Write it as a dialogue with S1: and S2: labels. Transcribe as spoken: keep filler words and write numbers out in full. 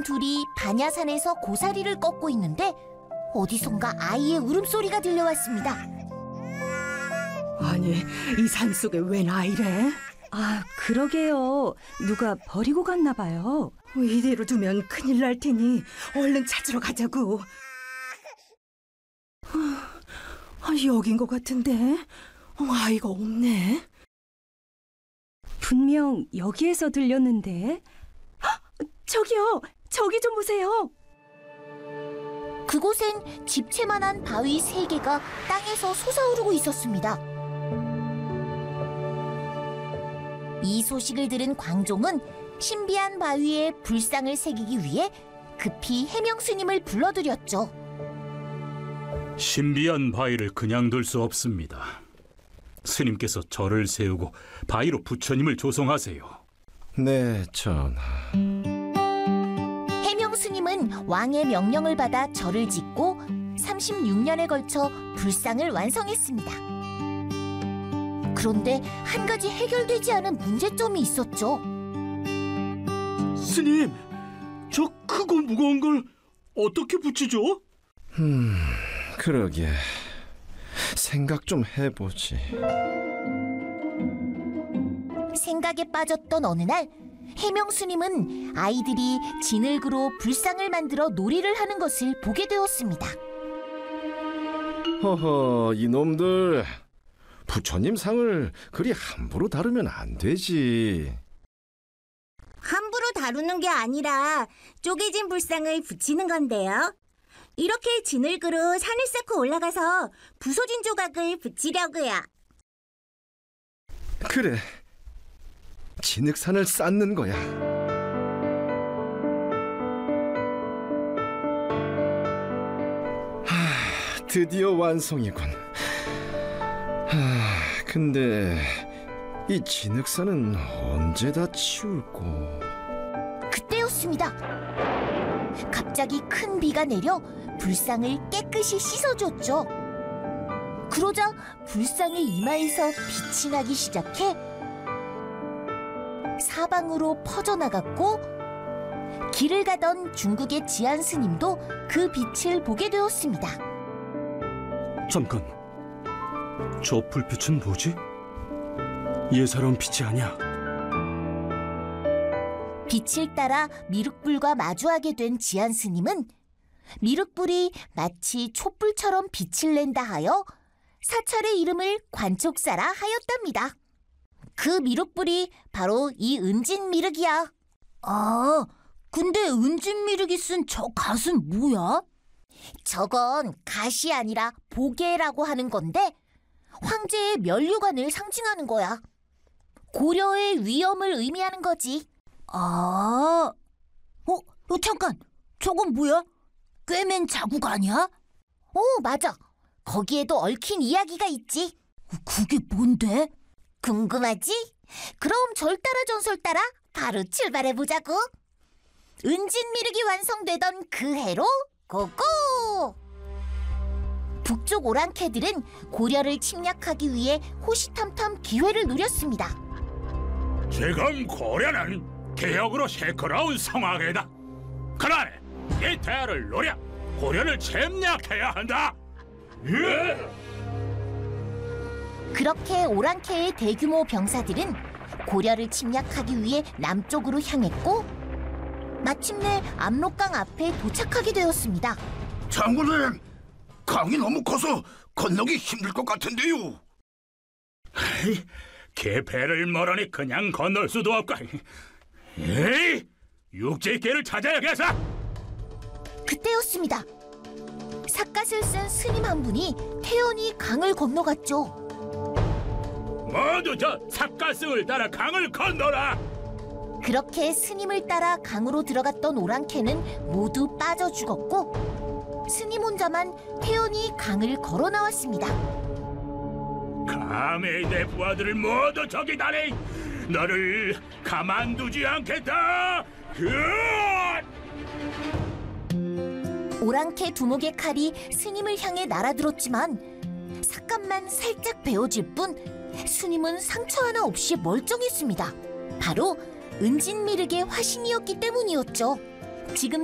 S1: 둘이 반야산에서 고사리를 꺾고 있는데 어디선가 아이의 울음소리가 들려왔습니다.
S2: 아니, 이 산속에 웬 아이래?
S3: 아, 그러게요. 누가 버리고 갔나 봐요.
S2: 이대로 두면 큰일 날 테니 얼른 찾으러 가자고. 아, 여긴 것 같은데 아이가 없네.
S3: 분명 여기에서 들렸는데. 헉, 저기요, 저기 좀 보세요.
S1: 그곳엔 집채만한 바위 세 개가 땅에서 솟아오르고 있었습니다. 이 소식을 들은 광종은 신비한 바위에 불상을 새기기 위해 급히 해명스님을 불러들였죠.
S4: 신비한 바위를 그냥 둘 수 없습니다. 스님께서 절을 세우고 바위로 부처님을 조성하세요.
S5: 네, 전하.
S1: 해명스님은 왕의 명령을 받아 절을 짓고 삼십육 년에 걸쳐 불상을 완성했습니다. 그런데 한 가지 해결되지 않은 문제점이 있었죠.
S4: 스님, 저 크고 무거운 걸 어떻게 붙이죠?
S5: 음, 그러게. 생각 좀 해보지.
S1: 생각에 빠졌던 어느 날 해명스님은 아이들이 진흙으로 불상을 만들어 놀이를 하는 것을 보게 되었습니다.
S5: 허허, 이놈들. 부처님 상을 그리 함부로 다루면 안 되지.
S6: 함부로 다루는 게 아니라 쪼개진 불상을 붙이는 건데요. 이렇게 진흙으로 산을 쌓고 올라가서 부서진 조각을 붙이려고요.
S5: 그래, 진흙산을 쌓는 거야. 하, 드디어 완성이군. 하, 근데 이 진흙산은 언제 다 치울꼬?
S1: 그때였습니다. 갑자기 큰 비가 내려 불상을 깨끗이 씻어줬죠. 그러자 불상의 이마에서 빛이 나기 시작해 사방으로 퍼져나갔고 길을 가던 중국의 지안 스님도 그 빛을 보게 되었습니다.
S4: 잠깐, 저 불빛은 뭐지? 예사로운 빛이 아니야.
S1: 빛을 따라 미륵불과 마주하게 된 지안 스님은 미륵불이 마치 촛불처럼 빛을 낸다 하여 사찰의 이름을 관촉사라 하였답니다. 그 미륵불이 바로 이 은진미륵이야. 아, 근데 은진미륵이 쓴 저 갓은 뭐야? 저건 갓이 아니라 보계라고 하는 건데 황제의 면류관을 상징하는 거야. 고려의 위엄을 의미하는 거지. 아, 어, 어 잠깐, 저건 뭐야? 꿰맨 자국 아니야? 어, 맞아. 거기에도 얽힌 이야기가 있지. 그게 뭔데? 궁금하지? 그럼 절 따라 전설 따라 바로 출발해보자고. 은진미륵이 완성되던 그 해로 고고! 북쪽 오랑캐들은 고려를 침략하기 위해 호시탐탐 기회를 노렸습니다.
S4: 지금 고려는 개혁으로 시끄러운 상황이다. 그러니 이 대를 노려 고려를 침략해야 한다. 예!
S1: 그렇게 오랑캐의 대규모 병사들은 고려를 침략하기 위해 남쪽으로 향했고 마침내 압록강 앞에 도착하게 되었습니다.
S7: 장군님, 강이 너무 커서 건너기 힘들 것 같은데요.
S4: 개 배를 멀으니 그냥 건널 수도 없고. 에이, 육지개를 찾아야겠어.
S1: 그때였습니다. 삿갓을 쓴 스님 한 분이 태연히 강을 건너갔죠.
S4: 모두 저 삿갓승을 따라 강을 건너라.
S1: 그렇게 스님을 따라 강으로 들어갔던 오랑캐는 모두 빠져 죽었고 스님 혼자만 태연히 강을 걸어 나왔습니다.
S4: 감히 내 부하들을 모두 저기다니. 너를 가만두지 않겠다. 으아!
S1: 오랑캐 두목의 칼이 스님을 향해 날아들었지만 삿갓만 살짝 베어질 뿐 스님은 상처 하나 없이 멀쩡했습니다. 바로 은진미륵의 화신이었기 때문이었죠. 지금